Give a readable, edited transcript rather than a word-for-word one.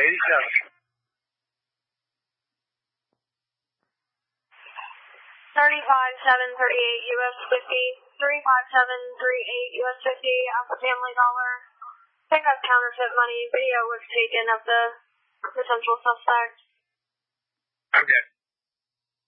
87. 35738 US 50, 35738 US 50, Alpha Family Dollar. Pick up counterfeit money. Video was taken of the potential suspect. Okay.